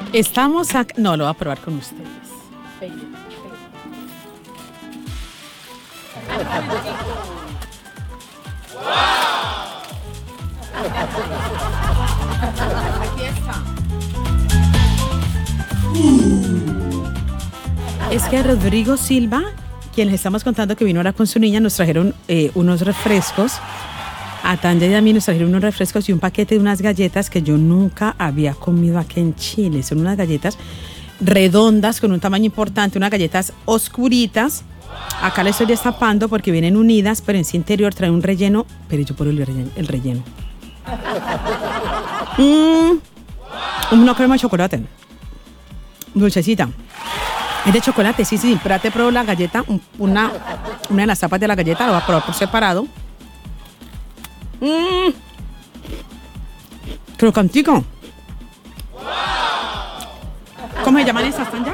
Estamos acá. No, lo voy a probar con ustedes. Aquí está. Es que a Rodrigo Silva, quien les estamos contando que vino ahora con su niña, nos trajeron unos refrescos. A Tanya y a mí nos trajeron unos refrescos y un paquete de unas galletas que yo nunca había comido aquí en Chile. Son unas galletas redondas con un tamaño importante, unas galletas oscuritas. Acá le estoy destapando porque vienen unidas, pero en su interior trae un relleno. Pero yo por el relleno. Una crema de chocolate. Dulcecita. Es de chocolate, sí. Pero te pruebo la galleta, una de las tapas de la galleta, la voy a probar por separado. Crocantico. ¿Cómo se llaman esas, Tanya?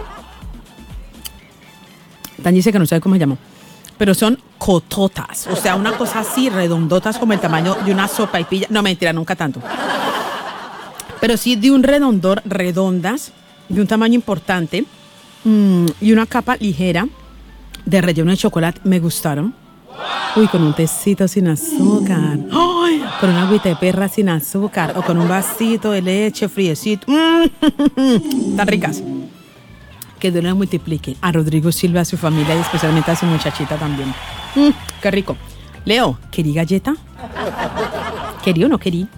Tanya dice que no sabe cómo se llaman. Pero son cototas. O sea, una cosa así, redondotas como el tamaño de una sopa y pilla. No, mentira, nunca tanto. Pero sí de un redondor, redondas, de un tamaño importante. Y una capa ligera de relleno de chocolate. Me gustaron. Uy, con un tecito sin azúcar. ¡Ay! Con una agüita de perra sin azúcar. O con un vasito de leche friecito. Tan ricas. Que Dios las multiplique. A Rodrigo Silva, a su familia y especialmente a su muchachita también. ¡Qué rico! Leo, ¿querí galleta? ¿Querí o no querí?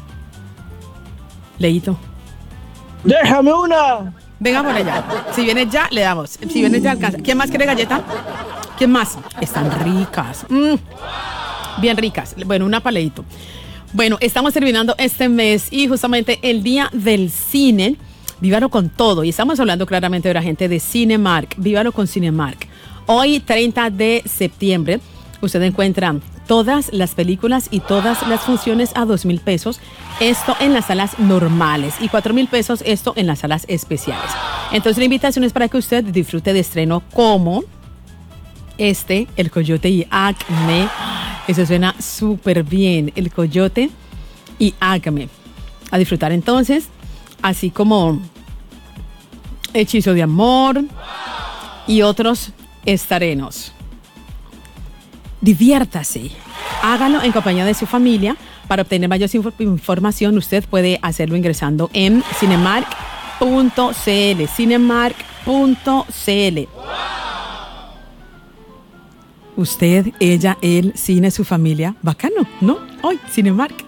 Leito. ¡Déjame una! Venga por allá. Si vienes ya, le damos. Si vienes ya, alcanza. ¿Quién más quiere galleta? ¿Quién más? Están ricas. Bien ricas. Bueno, una paleito. Bueno, estamos terminando este mes y justamente el día del cine. Vívalo con todo. Y estamos hablando claramente de la gente de Cinemark. Vívalo con Cinemark. Hoy, 30 de septiembre, usted encuentra todas las películas y todas las funciones a 2,000 pesos. Esto en las salas normales y 4,000 pesos esto en las salas especiales. Entonces la invitación es para que usted disfrute de estreno como El Coyote y Acme. Eso suena súper bien. El Coyote y Acme. A disfrutar entonces, así como Hechizo de Amor y otros estrenos. Diviértase. Hágalo en compañía de su familia. Para obtener mayor información, usted puede hacerlo ingresando en cinemark.cl. Cinemark.cl. Usted, ella, él, cine, su familia. Bacano, ¿no? Hoy, Cinemark.